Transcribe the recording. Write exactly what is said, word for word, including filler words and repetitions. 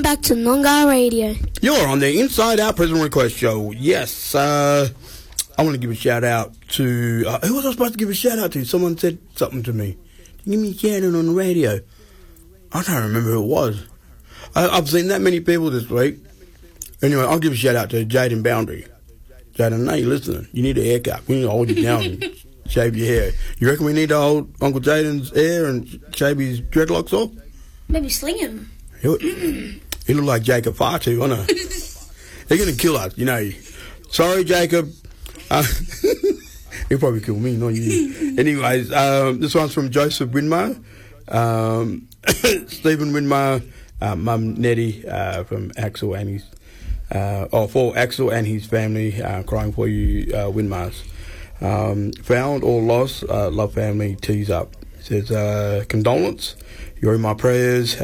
back to Noongar Radio. You're on the Inside Out Prison Request Show. Yes, uh, I want to give a shout out to... Uh, who was I supposed to give a shout out to? Someone said something to me. Give me a shout out on the radio. I don't remember who it was. I, I've seen that many people this week. Anyway, I'll give a shout out to Jaden Boundary. Jaden, no, you're listening. You need a haircut. We need to hold you down and shave your hair. You reckon we need to hold Uncle Jaden's hair and shave his dreadlocks off? Maybe sling him. He, he looked like Jacob Fatu, I know. They're going to kill us, you know. Sorry, Jacob. Uh, he'll probably kill me, not you. Anyways, um, this one's from Joseph Winmar. Um, Stephen Winmar, uh, Mum Nettie uh, from Axel and his... Uh, oh, for Axel and his family, uh, crying for you, uh, Winmars. Um, found or lost, uh, love family, tease up. It says, uh, condolence, you're in my prayers.